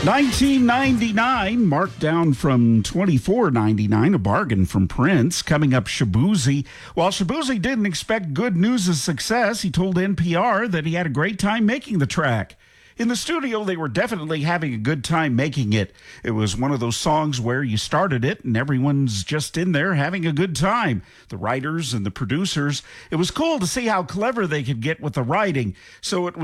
$19.99, marked down from $24.99, a bargain from Prince. Coming up, Shaboozey. While Shaboozey didn't expect good news of success, he told NPR that he had a great time making the track. In the studio, they were definitely having a good time making it. It was one of those songs where you started it and everyone's just in there having a good time. The writers and the producers. It was cool to see how clever they could get with the writing. So it was